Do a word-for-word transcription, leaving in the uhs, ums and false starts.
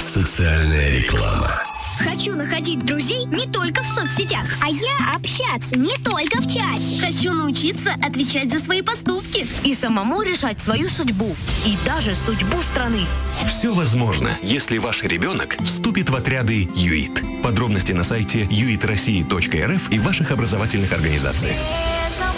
Социальная реклама. Хочу находить друзей не только в соцсетях, а я общаться не только в чате. Хочу научиться отвечать за свои поступки и самому решать свою судьбу, и даже судьбу страны. Все возможно, если ваш ребенок вступит в отряды ЮИТ. Подробности на сайте юит россии точка эр эф и ваших образовательных организациях.